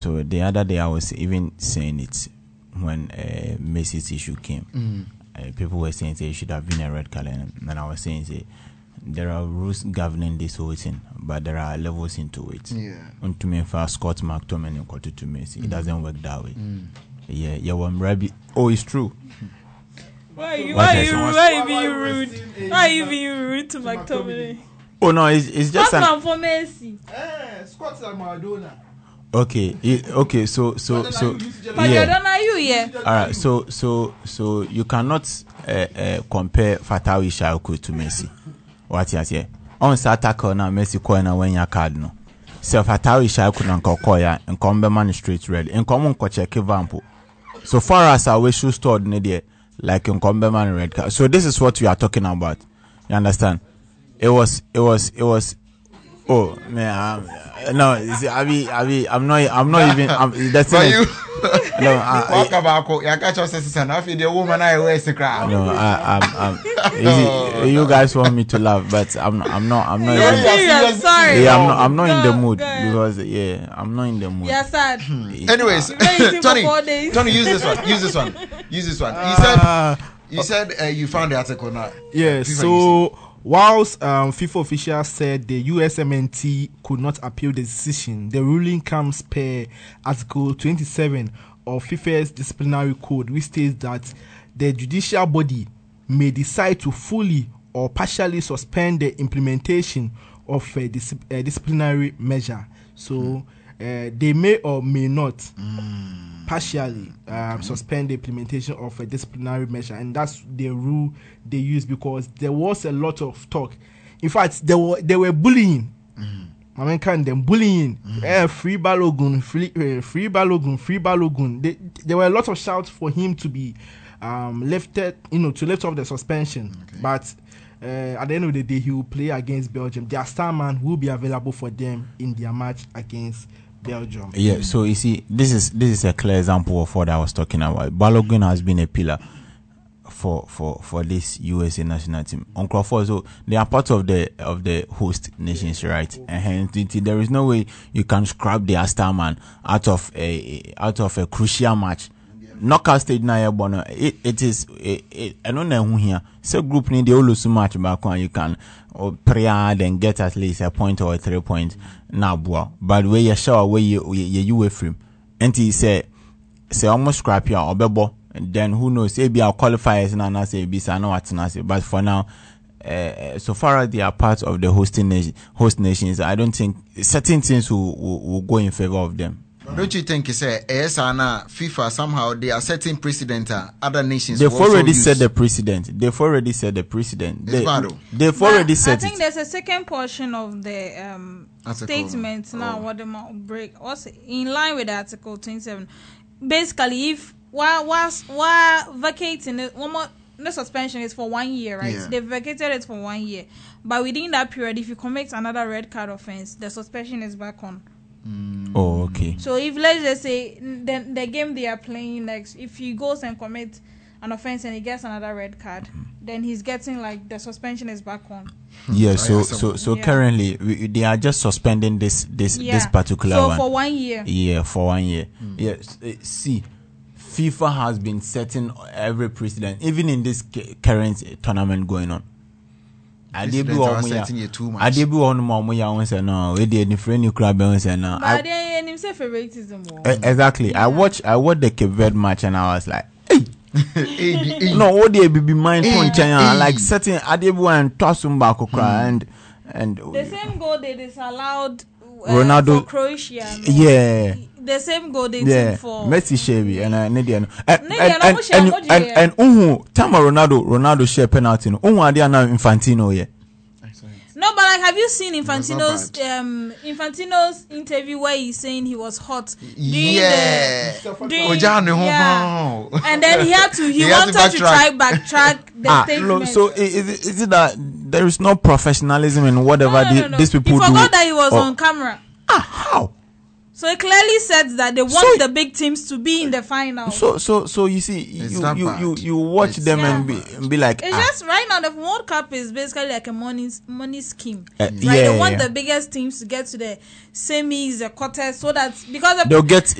So the other day I was even saying it when Messi's issue came. People were saying it should have been a red card, and I was saying there are rules governing this whole thing, but there are levels into it. And to me, for Scott McTominay and Kotu to Messi, it doesn't work that way. Oh, it's true. Why are you being rude? Why are you being rude to McTominay? Oh no, it's just an for Messi. Scott's like Maradona. Okay, so but yeah. You All right, so you cannot compare Fatawi Shauku to Messi. What you say? On Saturday na Messi ko na when ya card no. So Fatawi Shauku na kokoya and come man straight red. And come on check vampo. So far as our shoe stored in there, like in Comberman red card. So this is what we are talking about. You understand? It was. Oh man, no. I'm not even. That's it. No, walk about. You catch us as an after the woman I wear the crowd. No, you guys want me to laugh, but I'm not. I'm sorry. Yeah, I'm not in the mood because I'm not in the mood. Yeah, sad. Anyways, Tony, use this one. You said you found the article now. Yeah. So. Whilst FIFA officials said the USMNT could not appeal the decision, the ruling comes per Article 27 of FIFA's disciplinary code, which states that the judicial body may decide to fully or partially suspend the implementation of a disciplinary measure. So they may or may not partially suspend the implementation of a disciplinary measure, and that's the rule they use because there was a lot of talk. In fact, they were bullying. I mean, kind them bullying. Free Balogun, free Balogun. There were a lot of shouts for him to be lifted, to lift off the suspension. Okay. But at the end of the day, he will play against Belgium. Their star man will be available for them in their match against Belgium. Yeah, so you see, this is a clear example of what I was talking about. Balogun has been a pillar for this USA national team. On Crawford, so they are part of the host nations, right? And hence, there is no way you can scrap their star man out of a crucial match. Knockout stage na bono. It is I don't know who here. So group need the Olusu match back when you can prayer then get at least a point or 3 points. Now, but where you show where you frame, and he say almost scrap your obebo, and then who knows? Maybe our qualifiers and I say bisa no what I say. But for now, so far as they are part of the host nations, I don't think certain things will go in favor of them. Don't you think it's FIFA somehow they are setting precedent other nations? They've already set the precedent. They've already set. They've already set. I think there's a second portion of the statement now. What the break was in line with Article 27. Basically, if while vacating it, one more. The suspension is for 1 year, right? Yeah. They vacated it for 1 year, but within that period, if you commit another red card offense, the suspension is back on. Oh, okay. So if let's just say the game they are playing next, if he goes and commits an offense and he gets another red card, then he's getting like the suspension is back on. Yeah. So currently they are just suspending this particular one. So for 1 year. Yeah, for 1 year. Yes. See, FIFA has been setting every precedent, even in this current tournament going on. I did be on more young say no. We did different new club and say no. But then him say favoritism. Exactly. Yeah. I watched the Cape Verde match and I was like, hey. No, what they be mind punch like setting Adebu and Tossum Bako and the same goal they disallowed Ronaldo for Croatia. No? Yeah. The same goal they did for Messi Chevy and Nidiano and Tama Ronaldo share penalty no ade na Infantino yeah. No, but like, have you seen Infantino's interview where he's saying he was hot? Yeah. And then he wanted to backtrack the statement. So is it that there is no professionalism in whatever these people do? He forgot that he was on camera. How? So it clearly says that they want the big teams to be in the final. So you see, you watch them and be like, it's just right now the World Cup is basically like a money scheme. They want the biggest teams to get to the semis, the quarters, so that because they'll get